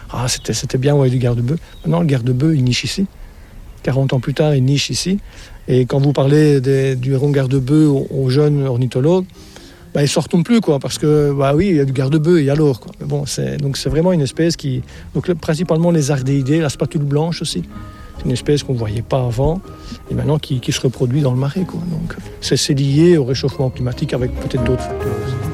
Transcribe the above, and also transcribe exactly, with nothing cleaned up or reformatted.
ah, c'était, c'était bien, ouais, du garde-bœuf. Maintenant, le garde-bœuf, il niche ici. quarante ans plus tard, il niche ici. Et quand vous parlez des, du héron garde-bœuf aux, aux jeunes ornithologues, bah, ils ne sortent plus, quoi, parce que, bah oui, il y a du garde-bœuf, et alors, quoi. Mais bon, c'est, donc c'est vraiment une espèce qui... Donc, le, principalement les ardéidés, la spatule blanche aussi. C'est une espèce qu'on ne voyait pas avant, et maintenant qui, qui se reproduit dans le marais, quoi. Donc, c'est, c'est lié au réchauffement climatique avec peut-être d'autres facteurs aussi.